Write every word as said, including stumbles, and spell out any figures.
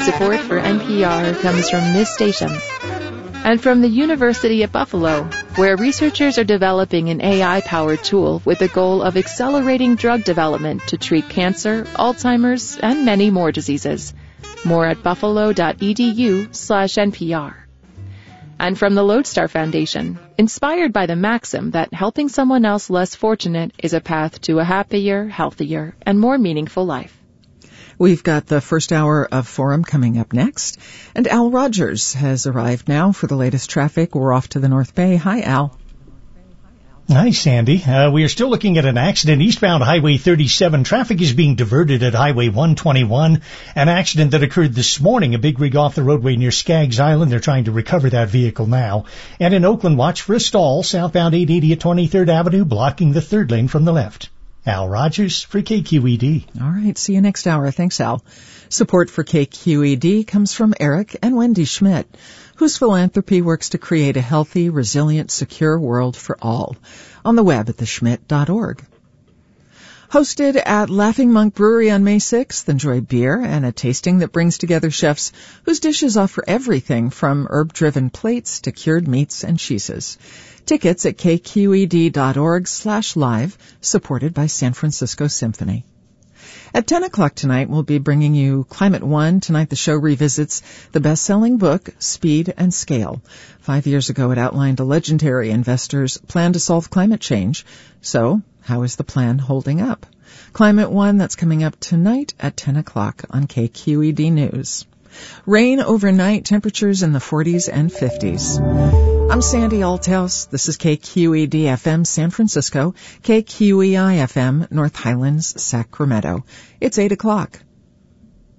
Support for N P R comes from this station and from the University at Buffalo, where researchers are developing an A I-powered tool with the goal of accelerating drug development to treat cancer, Alzheimer's, and many more diseases. More at buffalo.edu slash NPR. And from the Lodestar Foundation, inspired by the maxim that helping someone else less fortunate is a path to a happier, healthier, and more meaningful life. We've got the first hour of Forum coming up next, and Al Rogers has arrived now for the latest traffic. We're off to the North Bay. Hi, Al. Hi, Sandy. Uh, we are still looking at an accident eastbound Highway thirty-seven. Traffic is being diverted at Highway one twenty-one. An accident that occurred this morning. A big rig off the roadway near Skaggs Island. They're trying to recover that vehicle now. And in Oakland, watch for a stall southbound eight eighty at twenty-third Avenue, blocking the third lane from the left. Al Rogers for K Q E D. All right, see you next hour. Thanks, Al. Support for K Q E D comes from Eric and Wendy Schmidt, whose philanthropy works to create a healthy, resilient, secure world for all. On the web at the schmidt dot org. Hosted at Laughing Monk Brewery on May sixth, enjoy beer and a tasting that brings together chefs whose dishes offer everything from herb-driven plates to cured meats and cheeses. Tickets at k q e d dot org slash live, supported by San Francisco Symphony. At ten o'clock tonight, we'll be bringing you Climate One. Tonight, the show revisits the best-selling book, Speed and Scale. Five years ago, it outlined a legendary investor's plan to solve climate change. So, how is the plan holding up? Climate One, that's coming up tonight at ten o'clock on K Q E D News. Rain overnight, temperatures in the forties and fifties. I'm Sandy Althouse. This is K Q E D F M San Francisco, K Q E I F M North Highlands, Sacramento. It's eight o'clock.